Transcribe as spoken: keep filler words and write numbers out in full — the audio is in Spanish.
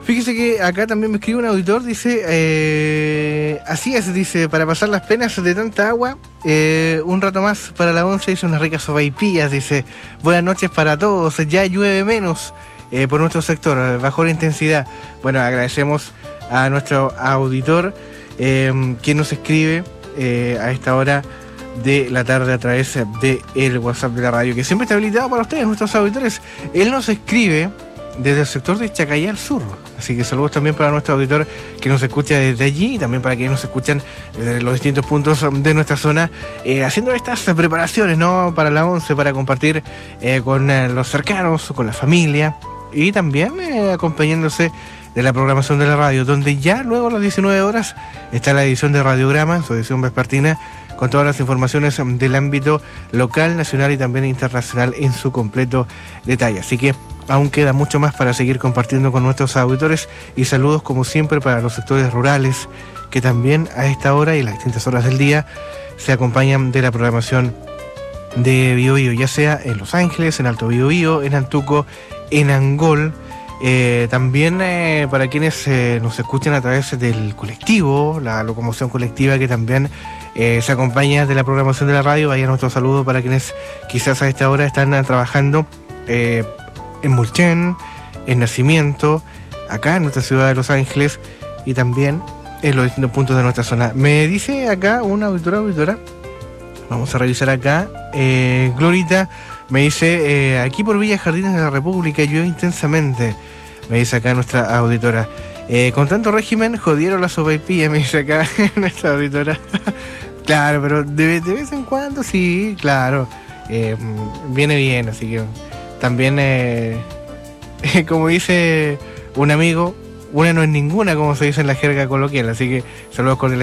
Fíjese que acá también me escribe un auditor, dice, eh, así es, dice, para pasar las penas de tanta agua, eh, un rato más para la once, dice unas ricas sopaipillas, dice, buenas noches para todos, ya llueve menos eh, por nuestro sector, bajó la intensidad. Bueno, agradecemos a nuestro auditor, eh, quien nos escribe eh, a esta hora de la tarde a través de el WhatsApp de la radio, que siempre está habilitado para ustedes, nuestros auditores. Él nos escribe desde el sector de Chacayal Sur, así que saludos también para nuestro auditor que nos escucha desde allí, y también para quienes nos escuchan desde los distintos puntos de nuestra zona, eh, haciendo estas preparaciones, ¿no?, para la once, para compartir eh, con eh, los cercanos, con la familia, y también eh, acompañándose de la programación de la radio, donde ya luego a las diecinueve horas está la edición de Radiograma, en su edición vespertina, con todas las informaciones del ámbito local, nacional y también internacional en su completo detalle. Así que aún queda mucho más para seguir compartiendo con nuestros auditores, y saludos como siempre para los sectores rurales que también a esta hora y las distintas horas del día se acompañan de la programación de Bio Bio, ya sea en Los Ángeles, en Alto Bio Bio, en Antuco, en Angol. Eh, también eh, para quienes eh, nos escuchan a través del colectivo, la locomoción colectiva, que también eh, se acompaña de la programación de la radio, vaya nuestro saludo para quienes quizás a esta hora están uh, trabajando eh, en Mulchen, en Nacimiento, acá en nuestra ciudad de Los Ángeles, y también en los distintos puntos de nuestra zona. Me dice acá una auditora, auditora, vamos a revisar acá, eh, Glorita, me dice, eh, aquí por Villa Jardines de la República llueve intensamente, me dice acá nuestra auditora. Eh, con tanto régimen jodieron la sopaipilla, me dice acá nuestra auditora. Claro, pero de, de vez en cuando sí, claro, eh, viene bien, así que también, eh, como dice un amigo, una no es ninguna, como se dice en la jerga coloquial, así que saludos con el